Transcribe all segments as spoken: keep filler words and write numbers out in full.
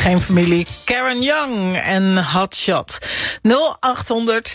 geen familie. Karen Young en Hot Shot. nul acht honderd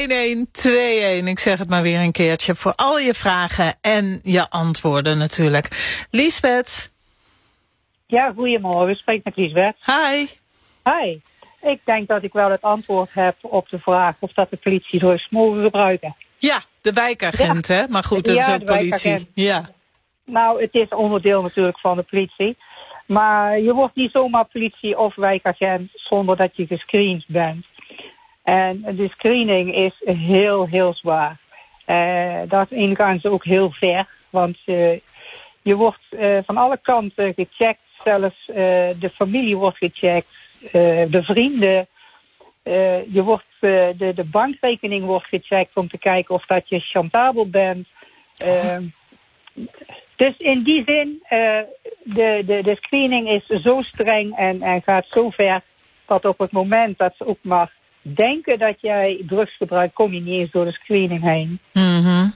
elf Ik zeg het maar weer een keertje. Voor al je vragen en je antwoorden natuurlijk. Liesbeth. Ja, goedemorgen. Spreek met Liesbeth. Hi. Hi. Ik denk dat ik wel het antwoord heb op de vraag of dat de politie drugs mogen gebruiken. Ja, de wijkagent, ja. Hè? Maar goed, dat ja, is ook politie. Ja. Nou, het is onderdeel natuurlijk van de politie. Maar je wordt niet zomaar politie of wijkagent zonder dat je gescreend bent. En de screening is heel, heel zwaar. Uh, daarin gaan ze ook heel ver. Want uh, je wordt uh, van alle kanten gecheckt. Zelfs uh, de familie wordt gecheckt. Uh, de vrienden. Uh, je wordt, uh, de, de bankrekening wordt gecheckt om te kijken of dat je chantabel bent. Uh, dus in die zin, uh, de, de, de screening is zo streng en, en gaat zo ver dat op het moment dat ze ook maar denken dat jij drugs gebruikt, kom je niet eens door de screening heen. Mm-hmm.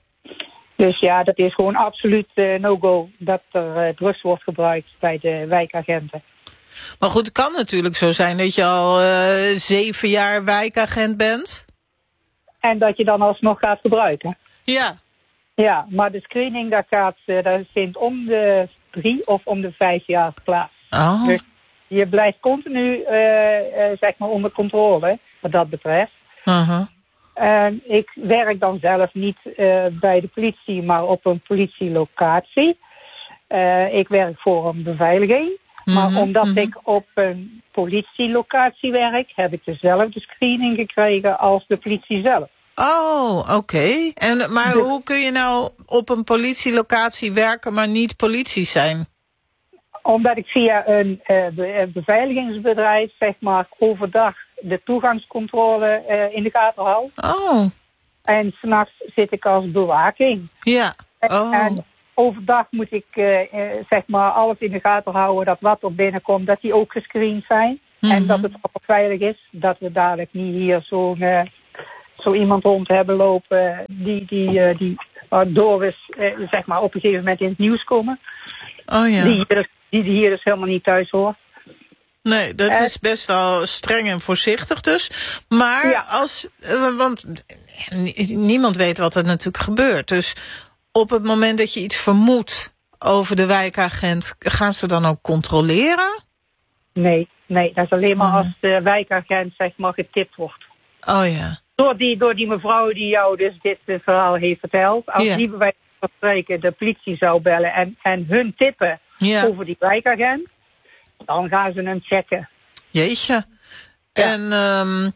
Dus ja, dat is gewoon absoluut uh, no-go dat er uh, drugs wordt gebruikt bij de wijkagenten. Maar goed, het kan natuurlijk zo zijn dat je al uh, zeven jaar wijkagent bent. En dat je dan alsnog gaat gebruiken. Ja. Ja, maar de screening, dat, gaat, uh, dat vindt om de drie of om de vijf jaar plaats. Oh. Dus je blijft continu uh, uh, zeg maar onder controle, wat dat betreft. Uh-huh. En ik werk dan zelf niet uh, bij de politie, maar op een politielocatie. Uh, ik werk voor een beveiliging. Mm-hmm, maar omdat mm-hmm. ik op een politielocatie werk, heb ik dezelfde screening gekregen als de politie zelf. Oh, oké. Okay. En Maar de, hoe kun je nou op een politielocatie werken, maar niet politie zijn? Omdat ik via een, uh, be- een beveiligingsbedrijf, zeg maar, overdag de toegangscontrole uh, in de gaten hou. Oh. En 's nachts zit ik als bewaking. Ja. Oh. En, en overdag moet ik, uh, uh, zeg maar, alles in de gaten houden dat wat er binnenkomt, dat die ook gescreend zijn. Mm-hmm. En dat het allemaal veilig is. Dat we dadelijk niet hier zo'n, uh, zo iemand rond hebben lopen die, die, uh, die uh, door is, uh, zeg maar, op een gegeven moment in het nieuws komen. Oh ja. Die hier, die hier dus helemaal niet thuis hoort. Nee, dat uh, is best wel streng en voorzichtig dus. Maar ja. als, uh, want niemand weet wat er natuurlijk gebeurt. Dus op het moment dat je iets vermoedt over de wijkagent, gaan ze dan ook controleren? Nee, nee, dat is alleen maar oh. als de wijkagent, zeg maar, getipt wordt. Oh ja. Door die, door die mevrouw die jou dus dit uh, verhaal heeft verteld. Als ja. die bij wijze van spreken de politie zou bellen en, en hun tippen ja. over die wijkagent, dan gaan ze hem checken. Jeetje. Ja. En, um,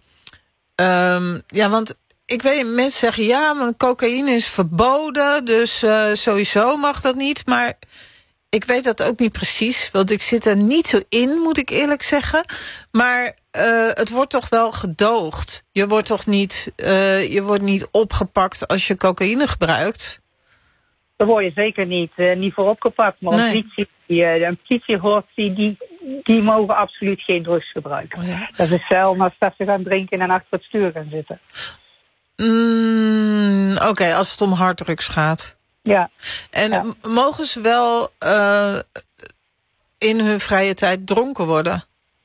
um, ja, want ik weet, mensen zeggen, ja, maar cocaïne is verboden, dus uh, sowieso mag dat niet. Maar ik weet dat ook niet precies, want ik zit er niet zo in, moet ik eerlijk zeggen. Maar uh, het wordt toch wel gedoogd. Je wordt toch niet, uh, je wordt niet opgepakt als je cocaïne gebruikt? Daar word je zeker niet, uh, niet voor opgepakt. Maar nee. een politie, uh, een politie hoort, die, die, die mogen absoluut geen drugs gebruiken. Oh ja? Dat is hetzelfde als dat ze gaan drinken en achter het stuur gaan zitten. Mm, Oké, okay, als het om harddrugs gaat. Ja. En ja. m- mogen ze wel uh, in hun vrije tijd dronken worden?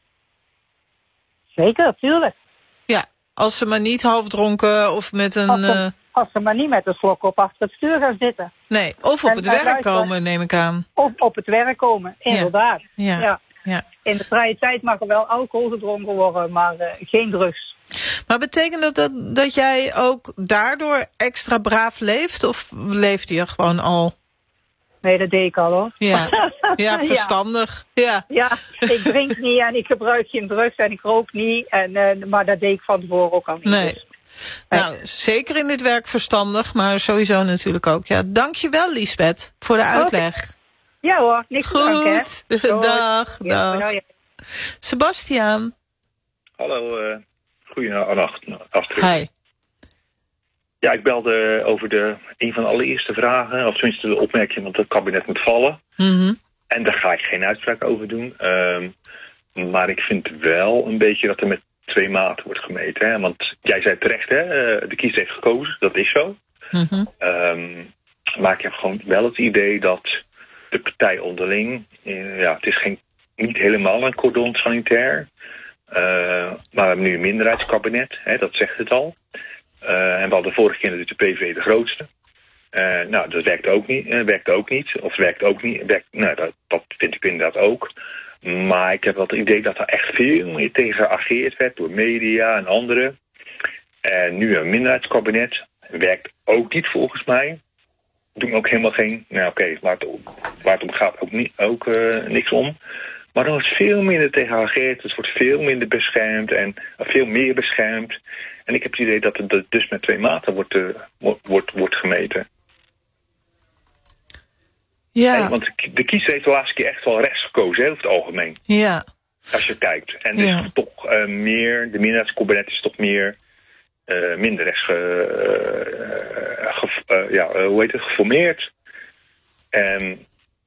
Zeker, tuurlijk. Ja, als ze maar niet half dronken of met een... Als ze, uh... als ze maar niet met een slok op achter het stuur gaan zitten. Nee, of op en, het werk luister, komen, neem ik aan. Of op het werk komen, inderdaad. Ja. Ja. Ja. Ja. In de vrije tijd mag er wel alcohol gedronken worden, maar uh, geen drugs. Maar betekent dat, dat dat jij ook daardoor extra braaf leeft? Of leefde je gewoon al? Nee, dat deed ik al hoor. Ja, ja verstandig. Ja. ja, ik drink niet en ik gebruik geen drugs en ik rook niet. En, uh, maar dat deed ik van tevoren ook al niet. Nee. Dus. Nou, nee. Zeker in dit werk verstandig, maar sowieso natuurlijk ook. Ja, dankjewel Liesbeth voor de uitleg. Okay. Ja hoor, niks goed. Dank, hè. Dag, ja, dag. Ja. Sebastiaan. Hallo, uh, goeienacht. Hi. Ja, ik belde over de, een van de allereerste vragen, of tenminste de opmerking dat het kabinet moet vallen. Mm-hmm. En daar ga ik geen uitspraak over doen. Um, maar ik vind wel een beetje dat er met twee maten wordt gemeten. Hè? Want jij zei terecht, hè, de kiezer heeft gekozen, dat is zo. Mm-hmm. Um, maar ik heb gewoon wel het idee dat de partij onderling, uh, ja, het is geen niet helemaal een cordon sanitair. Uh, maar we hebben nu een minderheidskabinet, hè, dat zegt het al. Uh, en we hadden vorige keer natuurlijk de P V V de grootste. Uh, nou, dat werkt ook niet. Uh, werkt ook niet. Of werkt ook niet. Werkt, nou, dat, dat vind ik inderdaad ook. Maar ik heb wel het idee dat er echt veel meer tegen geageerd werd door media en anderen. En nu een minderheidskabinet. Werkt ook niet volgens mij. Doen ook helemaal geen... Nou oké, okay, waar, waar het om gaat ook, niet, ook uh, niks om. Maar er wordt veel minder tegen geageerd. Het wordt veel minder beschermd en uh, veel meer beschermd. En ik heb het idee dat het dus met twee maten wordt, uh, wordt, wordt gemeten. Ja. En, want de kiezer heeft de laatste keer echt wel rechts gekozen, hè, over het algemeen. Ja. Als je kijkt. En er is ja. toch uh, meer... De minderheidskabinet is toch meer... Uh, minder rechts ge, uh, ge, uh, ja, uh, hoe heet het, geformeerd. En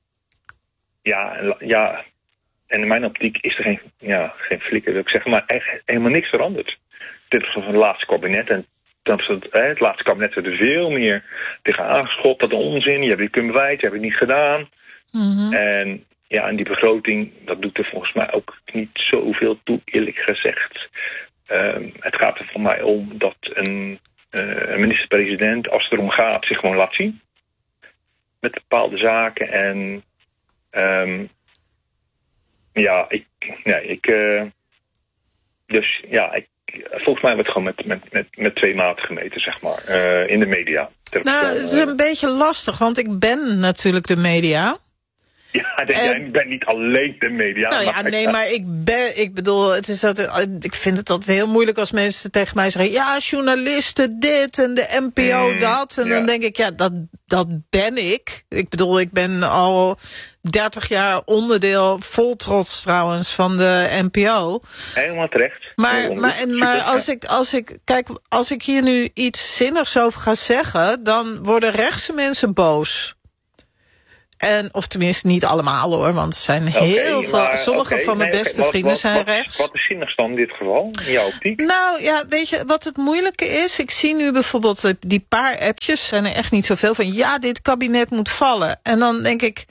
ja, ja, en in mijn optiek is er geen, ja, geen flikker, wil ik zeggen, maar echt helemaal niks veranderd. Dit is van het laatste kabinet. En het, eh, het laatste kabinet heeft er veel meer tegen aangeschopt. Dat is onzin, je hebt het kunnen bewijzen, je hebt het niet gedaan. Mm-hmm. En ja, en die begroting, dat doet er volgens mij ook niet zoveel toe, eerlijk gezegd. Um, het gaat er voor mij om dat een, uh, een minister-president, als het erom gaat, zich gewoon laat zien. Met bepaalde zaken. En um, ja, ik... Ja, ik uh, dus ja, ik, volgens mij wordt het gewoon met, met, met, met twee maten gemeten, zeg maar. Uh, in de media. Nou, het is een beetje lastig, want ik ben natuurlijk de media. Ja, en... jij bent niet alleen de media. Nou ja, nee, maar ik ben, ik bedoel, het is dat, ik vind het altijd heel moeilijk als mensen tegen mij zeggen, ja, journalisten dit en de N P O mm, dat. En ja. dan denk ik, ja, dat, dat ben ik. Ik bedoel, ik ben al dertig jaar onderdeel, vol trots trouwens, van de N P O. Helemaal terecht. Maar, maar, en, maar als ik, als ik, kijk, als ik hier nu iets zinnigs over ga zeggen, dan worden rechtse mensen boos. En, of tenminste niet allemaal hoor, want er zijn heel okay, veel... Maar, sommige okay, van mijn nee, beste okay, vrienden wat, zijn wat, rechts. Wat is zinnig dan in dit geval, in jouw optiek? Nou ja, weet je, wat het moeilijke is... Ik zie nu bijvoorbeeld die paar appjes, zijn er echt niet zoveel van... ja, dit kabinet moet vallen. En dan denk ik...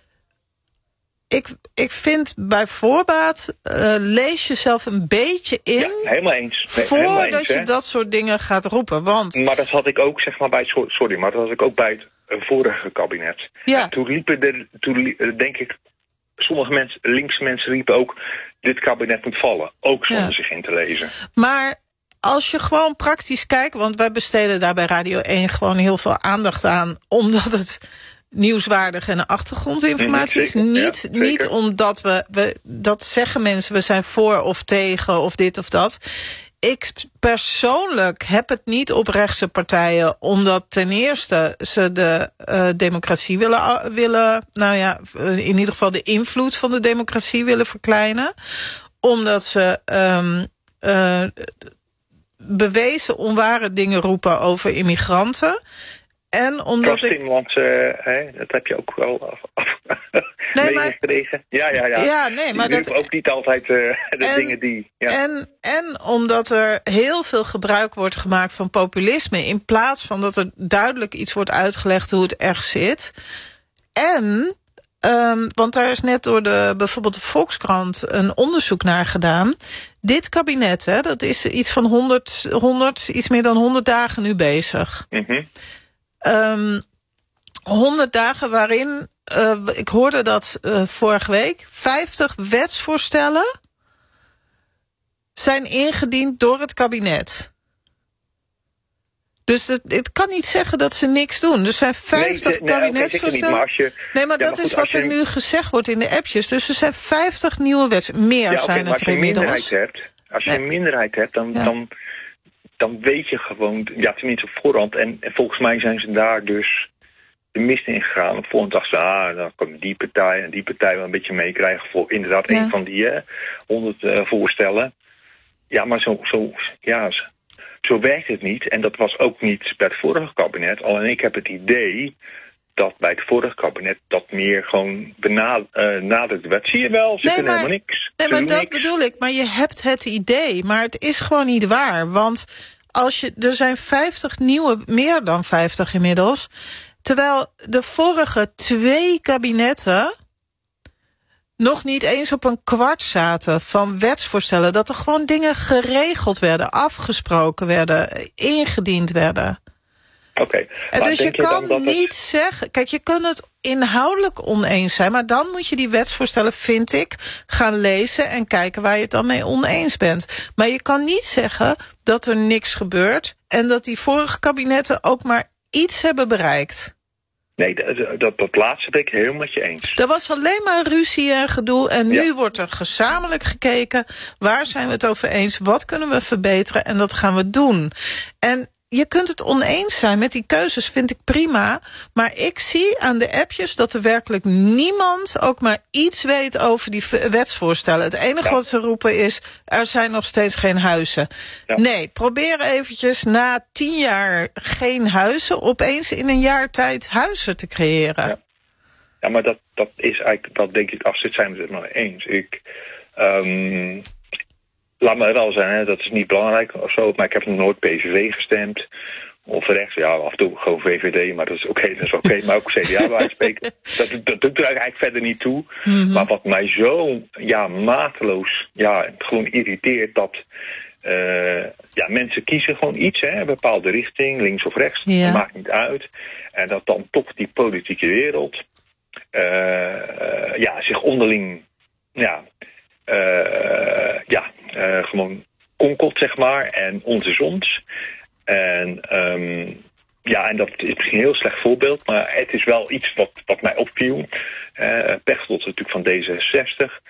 Ik, ik vind bij voorbaat, uh, lees jezelf een beetje in... Ja, helemaal eens. Nee, voordat helemaal eens, je hè? dat soort dingen gaat roepen, want... Maar dat had ik ook, zeg maar, bij het... Sorry, maar dat had ik ook bij het uh, vorige kabinet. Ja. En toen liepen er, toen uh, denk ik... Sommige mensen, linkse mensen riepen ook... dit kabinet moet vallen. Ook zonder ja. zich in te lezen. Maar... Als je gewoon praktisch kijkt, want wij besteden daar bij Radio één gewoon heel veel aandacht aan, omdat het nieuwswaardig en achtergrondinformatie is. Mm, niet, ja, niet omdat we, we, dat zeggen mensen, we zijn voor of tegen of dit of dat. Ik persoonlijk heb het niet op rechtse partijen, omdat ten eerste ze de uh, democratie willen, willen, nou ja, in ieder geval de invloed van de democratie willen verkleinen. Omdat ze um, uh, bewezen onware dingen roepen over immigranten. En omdat ik... Want, uh, hè, dat heb je ook wel af, af nee, maar... gekregen. Ja, ja, ja. ja nee, maar dat... dat... ook niet altijd uh, de en, dingen die... Ja. En, en omdat er heel veel gebruik wordt gemaakt van populisme, in plaats van dat er duidelijk iets wordt uitgelegd hoe het echt zit. En... Um, want daar is net door de, bijvoorbeeld de Volkskrant een onderzoek naar gedaan. Dit kabinet, hè, dat is iets van honderd, honderd, iets meer dan honderd dagen nu bezig. Mm-hmm. Um, honderd dagen waarin, uh, ik hoorde dat uh, vorige week, vijftig wetsvoorstellen zijn ingediend door het kabinet. Dus het, het kan niet zeggen dat ze niks doen. Er zijn vijftig nee, kabinetsvoorstellen. Nee, okay, nee, maar ja, dat maar goed, is wat er je... nu gezegd wordt in de appjes. Dus er zijn vijftig nieuwe wetsvoorstellen. Meer ja, okay, zijn het er inmiddels. Als je een minderheid hebt, als je nee. een minderheid hebt dan, ja. dan, dan weet je gewoon... Ja, tenminste op voorhand. En, en volgens mij zijn ze daar dus de mist in gegaan. Op voorhand dachten ze, ah, dan komen die partij en die partij wel een beetje meekrijgen voor inderdaad ja. een van die uh, honderd uh, voorstellen. Ja, maar zo... zo ja, Zo werkt het niet. En dat was ook niet bij het vorige kabinet. Alleen ik heb het idee dat bij het vorige kabinet dat meer gewoon benadrukt uh, werd. Zie je wel, ze nee, kunnen maar, helemaal niks. Nee, ze maar dat niks. bedoel ik. Maar je hebt het idee. Maar het is gewoon niet waar. Want als je, er zijn vijftig nieuwe, meer dan vijftig inmiddels. Terwijl de vorige twee kabinetten nog niet eens op een kwart zaten van wetsvoorstellen. Dat er gewoon dingen geregeld werden, afgesproken werden, ingediend werden. Oké. En dus je kan niet het... zeggen... Kijk, je kan het inhoudelijk oneens zijn, maar dan moet je die wetsvoorstellen, vind ik, gaan lezen en kijken waar je het dan mee oneens bent. Maar je kan niet zeggen dat er niks gebeurt en dat die vorige kabinetten ook maar iets hebben bereikt. Nee, dat, dat, dat laatste ben ik helemaal met je eens. Er was alleen maar ruzie en gedoe en nu ja. wordt er gezamenlijk gekeken. Waar zijn we het over eens? Wat kunnen we verbeteren? En dat gaan we doen. En je kunt het oneens zijn met die keuzes, vind ik prima. Maar ik zie aan de appjes dat er werkelijk niemand ook maar iets weet over die wetsvoorstellen. Het enige ja. wat ze roepen is, er zijn nog steeds geen huizen. Ja. Nee, probeer eventjes na tien jaar geen huizen opeens in een jaar tijd huizen te creëren. Ja, ja maar dat, dat is eigenlijk, dat denk ik, afzet zijn we het maar eens. Ik... Um... Laat me wel zijn, hè, dat is niet belangrijk of zo, maar ik heb nog nooit P V V gestemd. Of rechts, ja, af en toe gewoon V V D, maar dat is oké, okay, dat is oké. Okay, maar ook C D A bij wijze van spreken. Dat, dat doet er eigenlijk verder niet toe. Mm-hmm. Maar wat mij zo, ja, mateloos, ja, gewoon irriteert, dat uh, ja, mensen kiezen gewoon iets, hè, een bepaalde richting, links of rechts, ja. Dat maakt niet uit. En dat dan toch die politieke wereld, uh, uh, ja, zich onderling, ja... Uh, ja, uh, gewoon konkelt, zeg maar, en ons is ons. En um, ja, en dat is misschien een heel slecht voorbeeld, maar het is wel iets wat, wat mij opviel. Uh, Pechtold is natuurlijk van D zesenzestig.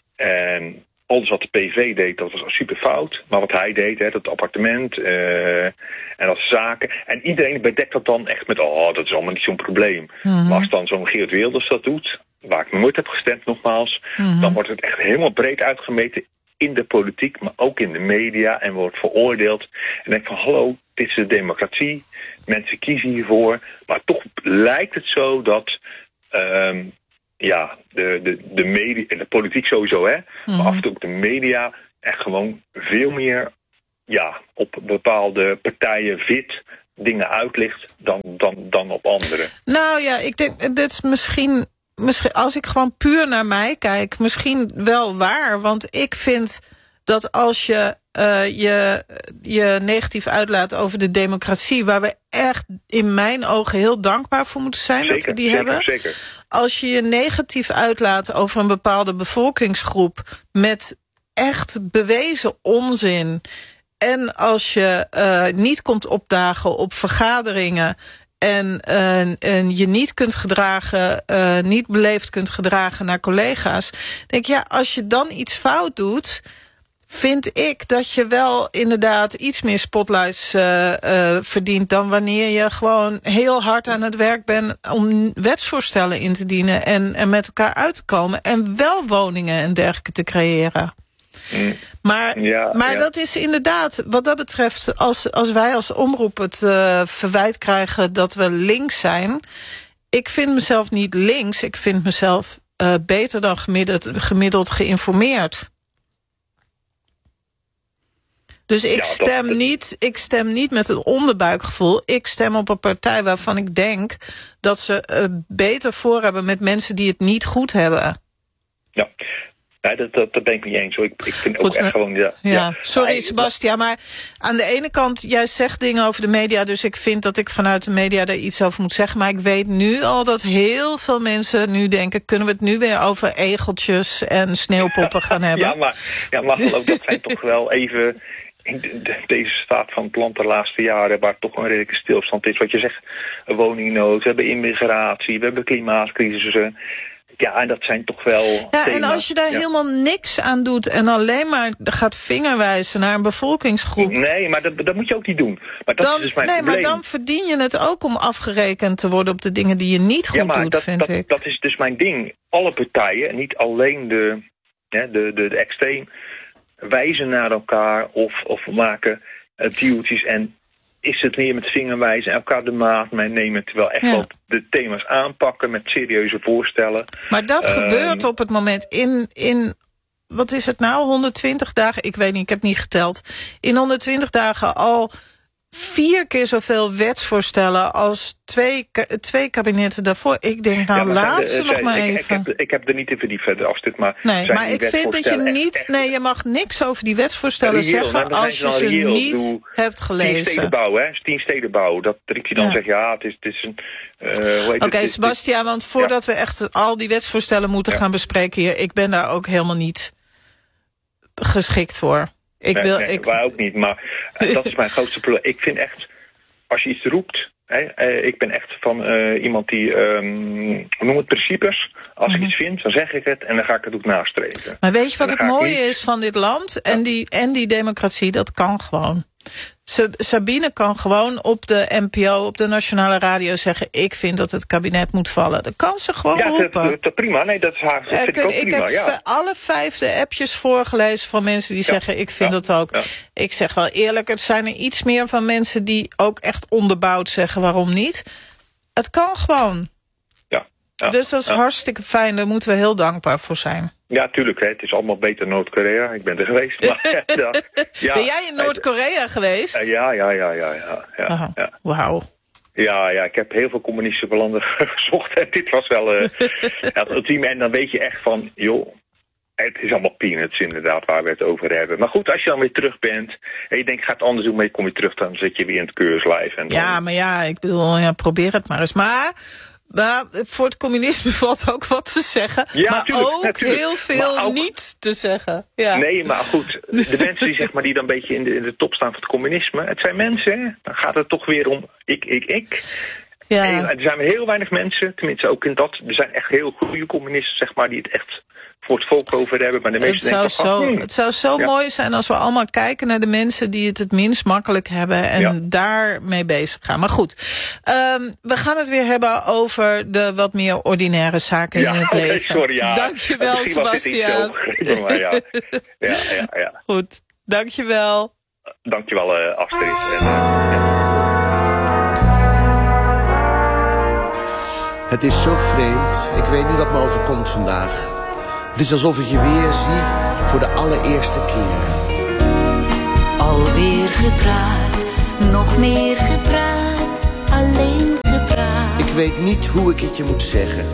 En alles wat de P V deed, dat was super fout. Maar wat hij deed, hè, dat appartement uh, en dat zaken. En iedereen bedekt dat dan echt met, oh, dat is allemaal niet zo'n probleem. Mm-hmm. Maar als dan zo'n Geert Wilders dat doet, waar ik nooit heb gestemd nogmaals, mm-hmm. dan wordt het echt helemaal breed uitgemeten in de politiek, maar ook in de media en wordt veroordeeld. En denk van, hallo, dit is de democratie, mensen kiezen hiervoor, maar toch lijkt het zo dat um, ja, de, de, de media, en de politiek sowieso, hè, mm-hmm. maar af en toe ook de media echt gewoon veel meer ja, op bepaalde partijen wit dingen uitlicht dan, dan, dan op andere. Nou ja, ik denk, dit is misschien... Misschien, als ik gewoon puur naar mij kijk, misschien wel waar. Want ik vind dat als je uh, je, je negatief uitlaat over de democratie, waar we echt in mijn ogen heel dankbaar voor moeten zijn, zeker, dat we die zeker, hebben. Zeker. Als je je negatief uitlaat over een bepaalde bevolkingsgroep met echt bewezen onzin, en als je uh, niet komt opdagen op vergaderingen En, uh, en je niet kunt gedragen, uh, niet beleefd kunt gedragen naar collega's, denk ik, ja, als je dan iets fout doet, vind ik dat je wel inderdaad iets meer spotlights uh, uh, verdient dan wanneer je gewoon heel hard aan het werk bent om wetsvoorstellen in te dienen en, en met elkaar uit te komen en wel woningen en dergelijke te creëren. Mm. Maar, ja, maar ja. dat is inderdaad, wat dat betreft, als, als wij als omroep het uh, verwijt krijgen dat we links zijn, ik vind mezelf niet links, ik vind mezelf uh, beter dan gemiddeld, gemiddeld geïnformeerd. Dus ik, ja, stem dat... niet, ik stem niet met een onderbuikgevoel. Ik stem op een partij waarvan ik denk dat ze uh, beter voor hebben met mensen die het niet goed hebben. Ja. Nee, dat, dat, dat ben ik niet eens. Ik, ik vind Goed, ook echt maar, gewoon... Ja, ja. ja. Sorry, maar, Sebastiaan, maar aan de ene kant, jij zegt dingen over de media, dus ik vind dat ik vanuit de media daar iets over moet zeggen. Maar ik weet nu al dat heel veel mensen nu denken, kunnen we het nu weer over egeltjes en sneeuwpoppen gaan hebben? Ja, maar, ja, maar geloof, dat zijn toch wel even... In de, de, deze staat van het land de laatste jaren, waar toch een redelijke stilstand is. Wat je zegt, woningnood, we hebben immigratie, we hebben klimaatcrisissen. Ja, en dat zijn toch wel Ja, thema's. En als je daar ja. helemaal niks aan doet en alleen maar gaat vingerwijzen naar een bevolkingsgroep. Nee, maar dat, dat moet je ook niet doen. Maar dat dan, is dus mijn nee, probleem. maar dan verdien je het ook om afgerekend te worden op de dingen die je niet goed ja, maar doet, dat, vind dat, ik. Dat is dus mijn ding. Alle partijen, niet alleen de, ja, de, de, de extreem, wijzen naar elkaar of, of maken uh, duwtjes en is het meer met vingerwijzen en elkaar de maat mee nemen, terwijl echt ja. wel de thema's aanpakken met serieuze voorstellen. Maar dat um, gebeurt op het moment in, in, wat is het nou, honderdtwintig dagen? Ik weet niet, ik heb niet geteld. In honderdtwintig dagen al vier keer zoveel wetsvoorstellen als twee, twee kabinetten daarvoor. Ik denk, nou, ja, laat ze nog maar ik, even. Ik heb, ik heb er niet in verdiept verder afstuk, maar... Nee, maar ik vind dat je niet... Echt, nee, je mag niks over die wetsvoorstellen reëel, zeggen als je ze reëel, niet doe, hebt gelezen. Tien stedenbouw, hè? Tien stedenbouw. Dat riep je dan ja. zegt, ja, het is, het is een... Uh, Oké, okay, Sebastiaan, want voordat ja. we echt al die wetsvoorstellen moeten ja. gaan bespreken hier... ik ben daar ook helemaal niet geschikt voor. Ik nee, wil, nee, ik... wij ook niet, maar uh, dat is mijn grootste probleem. Ik vind echt, als je iets roept... Hey, uh, ik ben echt van uh, iemand die, um, noem het principes. Als mm-hmm. ik iets vind, dan zeg ik het en dan ga ik het ook nastreven. Maar weet je wat het mooie niet... is van dit land? En, ja. die, en die democratie, dat kan gewoon. Sabine kan gewoon op de N P O, op de Nationale Radio zeggen... ik vind dat het kabinet moet vallen. Dat kan ze gewoon ja, roepen. Ja, dat, dat prima. Nee, dat is haar. Dat vind ik, ik ook prima, heb ja. alle vijf de appjes voorgelezen van mensen die ja. zeggen... ik vind ja. dat ook. Ja. Ik zeg wel eerlijk, het zijn er iets meer van mensen... die ook echt onderbouwd zeggen waarom niet. Het kan gewoon. Ja. Ja. Dus dat is ja. hartstikke fijn. Daar moeten we heel dankbaar voor zijn. Ja, tuurlijk. Hè. Het is allemaal beter Noord-Korea. Ik ben er geweest. Maar, ja, ja. Ben jij in Noord-Korea geweest? Ja, ja, ja, ja. ja, ja, ja. Wauw. Ja, ja, ik heb heel veel communistische landen gezocht. En dit was wel uh, het ultieme. En dan weet je echt van, joh, het is allemaal peanuts inderdaad waar we het over hebben. Maar goed, als je dan weer terug bent en je denkt, ga het anders doen, maar je kom je terug, dan zit je weer in het keurslijf. En dan... Ja, maar ja, ik bedoel, ja, probeer het maar eens. Maar... Maar voor het communisme valt ook wat te zeggen. Ja, maar tuurlijk, ook natuurlijk. heel veel ook, niet te zeggen. Ja. Nee, maar goed. De mensen die, zeg maar, die dan een beetje in de, in de top staan van het communisme. Het zijn mensen, hè? Dan gaat het toch weer om ik, ik, ik. Ja. En er zijn heel weinig mensen, tenminste ook in dat. Er zijn echt heel goede communisten, zeg maar, die het echt voor het volk over hebben. Maar de meeste het, denken zou van, zo, hmm. het zou zo ja. mooi zijn als we allemaal kijken naar de mensen die het het minst makkelijk hebben. En ja. daarmee bezig gaan. Maar goed, um, we gaan het weer hebben over de wat meer ordinaire zaken ja, in het okay, leven. Sorry, ja. Dankjewel, Sebastiaan. Maar ja. Ja, ja, ja. Goed, dankjewel. Dankjewel, uh, Astrid. En, uh, ja. Het is zo vreemd. Ik weet niet wat me overkomt vandaag. Het is alsof ik je weer zie voor de allereerste keer. Alweer gepraat, nog meer gepraat, alleen gepraat. Ik weet niet hoe ik het je moet zeggen.